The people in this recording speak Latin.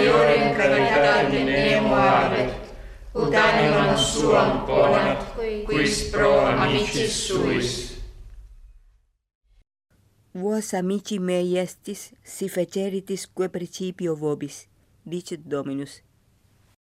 maiore in caritate nemo habet, ut animam suam ponat, quis pro amicis suis. Vos amici mei estis, si feceritis que principio vobis, dicit Dominus,